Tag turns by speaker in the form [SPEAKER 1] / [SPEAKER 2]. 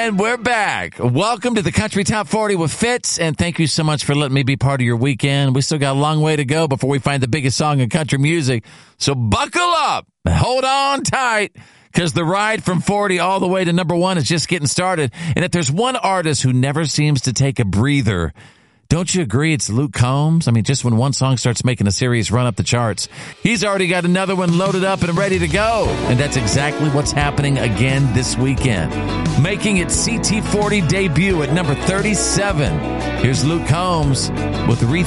[SPEAKER 1] And we're back. Welcome to the Country Top 40 with Fitz, and thank you so much for letting me be part of your weekend. We still got a long way to go before we find the biggest song in country music. So buckle up, hold on tight, because the ride from 40 all the way to number one is just getting started. And if there's one artist who never seems to take a breather, don't you agree it's Luke Combs? I mean, just when one song starts making a serious run up the charts, he's already got another one loaded up and ready to go. And that's exactly what's happening again this weekend. Making its CT40 debut at number 37. Here's Luke Combs with